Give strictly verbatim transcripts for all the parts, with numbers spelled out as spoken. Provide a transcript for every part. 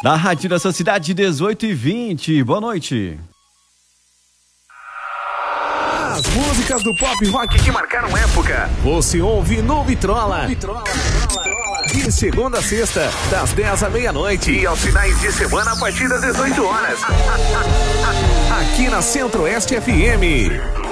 Na Rádio da sua cidade, dezoito e vinte. Boa noite. As músicas do pop rock que marcaram época, você ouve no Vitrola. Vitrola. De segunda a sexta, das dez à meia-noite. E aos finais de semana, a partir das dezoito horas. Aqui na Centro-Oeste F M.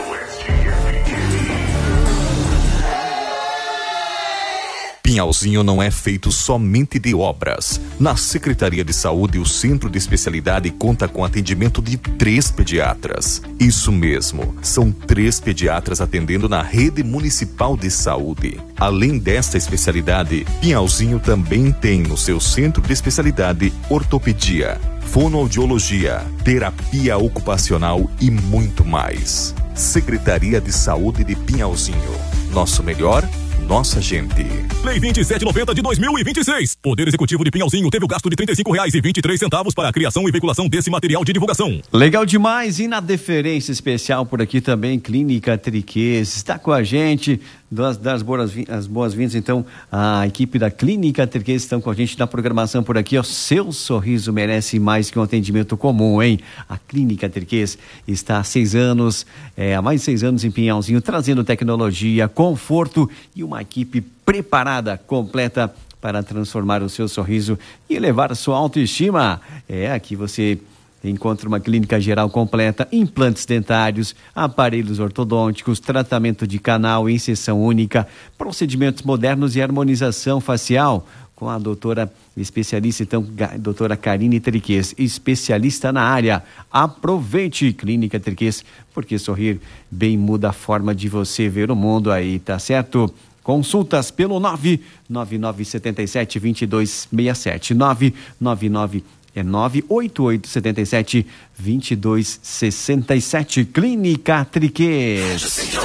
Pinhalzinho não é feito somente de obras. Na Secretaria de Saúde, o Centro de Especialidade conta com atendimento de três pediatras. Isso mesmo, são três pediatras atendendo na rede municipal de saúde. Além desta especialidade, Pinhalzinho também tem no seu Centro de Especialidade ortopedia, fonoaudiologia, terapia ocupacional e muito mais. Secretaria de Saúde de Pinhalzinho. Nosso melhor, nossa gente. Lei vinte e sete noventa de dois mil e vinte e seis. Poder Executivo de Pinhalzinho teve o gasto de trinta e cinco reais e vinte e três centavos para a criação e veiculação desse material de divulgação. Legal demais. E na deferência especial por aqui também, Clínica Triquês está com a gente. Das, das boas, as boas-vindas, então, a equipe da Clínica Triquês estão com a gente na programação por aqui. O seu sorriso merece mais que um atendimento comum, hein? A Clínica Triquês está há seis anos, é, há mais de seis anos em Pinhalzinho, trazendo tecnologia, conforto e uma equipe preparada, completa para transformar o seu sorriso e elevar a sua autoestima. É, aqui você encontra uma clínica geral completa, implantes dentários, aparelhos ortodônticos, tratamento de canal, inserção única, procedimentos modernos e harmonização facial, com a doutora especialista, então, doutora Karine Triquês, especialista na área. Aproveite, Clínica Triquês, porque sorrir bem muda a forma de você ver o mundo aí, tá certo? Consultas pelo nove nove nove sete sete, dois dois seis sete, nove nove nove é nove oito oito sete sete, dois dois seis sete. Clínica Triquês.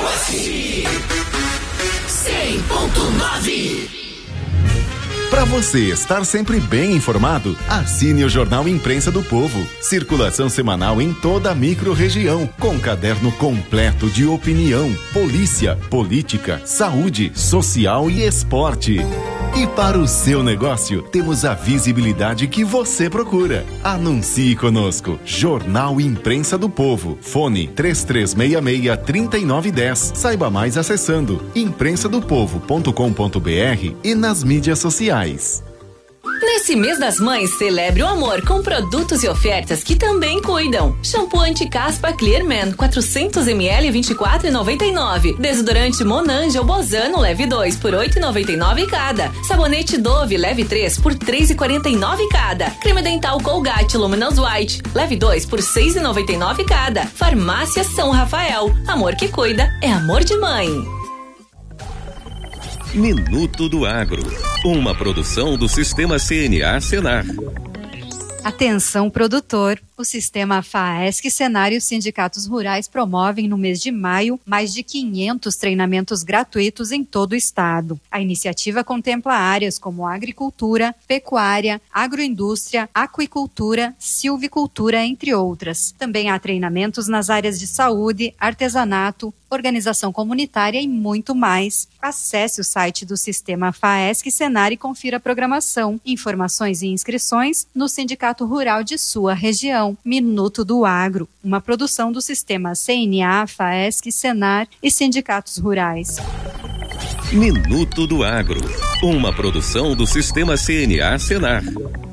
cem ponto nove. Para você estar sempre bem informado, assine o Jornal Imprensa do Povo. Circulação semanal em toda a micro-região, com caderno completo de opinião, polícia, política, saúde, social e esporte. E para o seu negócio, temos a visibilidade que você procura. Anuncie conosco. Jornal Imprensa do Povo. Fone três três seis seis, três nove um zero. Saiba mais acessando imprensa do povo ponto com ponto b r e nas mídias sociais. Nesse mês das mães, celebre o amor com produtos e ofertas que também cuidam. Shampoo anti-caspa Clearman, quatrocentos mililitros, vinte e quatro reais e noventa e nove. Desodorante Monange Bozano, leve dois por oito reais e noventa e nove cada. Sabonete Dove, leve três por três reais e quarenta e nove cada. Creme dental Colgate Luminous White, leve dois por seis reais e noventa e nove cada. Farmácia São Rafael, amor que cuida é amor de mãe. Minuto do Agro, uma produção do Sistema C N A Senar. Atenção, produtor! O Sistema FAESC, Senar e os sindicatos rurais promovem no mês de maio mais de quinhentos treinamentos gratuitos em todo o estado. A iniciativa contempla áreas como agricultura, pecuária, agroindústria, aquicultura, silvicultura, entre outras. Também há treinamentos nas áreas de saúde, artesanato, organização comunitária e muito mais. Acesse o site do Sistema FAESC Senar e confira a programação, informações e inscrições no Sindicato Rural de sua região. Minuto do Agro, uma produção do Sistema C N A, FAESC, Senar e sindicatos rurais. Minuto do Agro, uma produção do Sistema C N A Senar.